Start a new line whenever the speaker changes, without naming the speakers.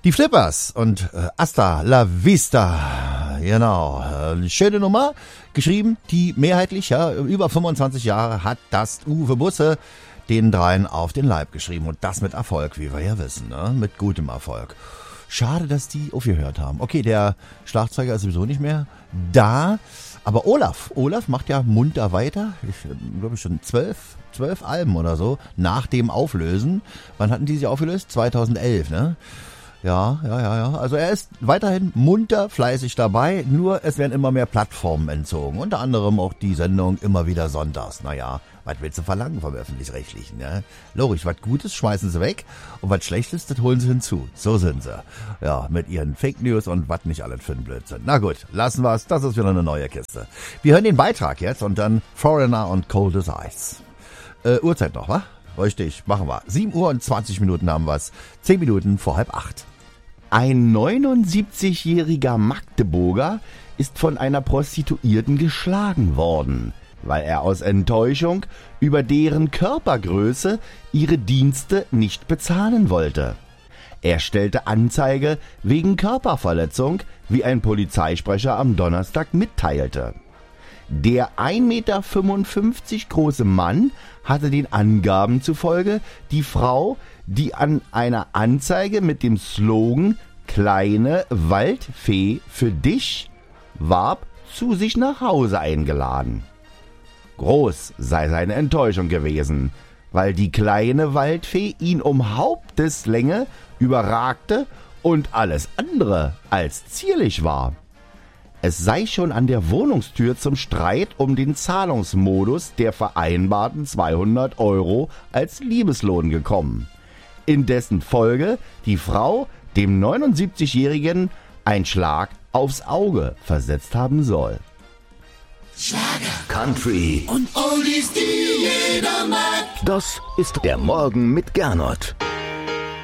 Die Flippers und Hasta la Vista, genau, schöne Nummer, geschrieben, die mehrheitlich, ja, über 25 Jahre hat das Uwe Busse den dreien auf den Leib geschrieben und das mit Erfolg, wie wir ja wissen, ne? Mit gutem Erfolg. Schade, dass die aufgehört haben. Okay, der Schlagzeuger ist sowieso nicht mehr da, aber Olaf macht ja munter weiter, ich glaube schon 12 Alben oder so, nach dem Auflösen. Wann hatten die sich aufgelöst? 2011, ne? Ja. Also er ist weiterhin munter, fleißig dabei, nur es werden immer mehr Plattformen entzogen. Unter anderem auch die Sendung immer wieder sonntags. Naja, was willst du verlangen vom Öffentlich-Rechtlichen? Ne? Logisch, was Gutes schmeißen sie weg und was Schlechtes, das holen sie hinzu. So sind sie. Ja, mit ihren Fake News und was nicht alles für ein Blödsinn. Na gut, lassen wir's, das ist wieder eine neue Kiste. Wir hören den Beitrag jetzt und dann Foreigner und Cold as Ice. Uhrzeit noch, wa? Richtig, machen wir. 7 Uhr und 20 Minuten haben wir's. 10 Minuten vor 7:30.
Ein 79-jähriger Magdeburger ist von einer Prostituierten geschlagen worden, weil er aus Enttäuschung über deren Körpergröße ihre Dienste nicht bezahlen wollte. Er stellte Anzeige wegen Körperverletzung, wie ein Polizeisprecher am Donnerstag mitteilte. Der 1,55 Meter große Mann hatte den Angaben zufolge die Frau, die an einer Anzeige mit dem Slogan »Kleine Waldfee für dich« warb, zu sich nach Hause eingeladen. Groß sei seine Enttäuschung gewesen, weil die kleine Waldfee ihn um Haupteslänge überragte und alles andere als zierlich war. Es sei schon an der Wohnungstür zum Streit um den Zahlungsmodus der vereinbarten 200 € als Liebeslohn gekommen, in dessen Folge die Frau dem 79-Jährigen ein Schlag aufs Auge versetzt haben soll.
Schlager,
Country
und Oldies, die jeder mag.
Das ist der Morgen mit Gernot.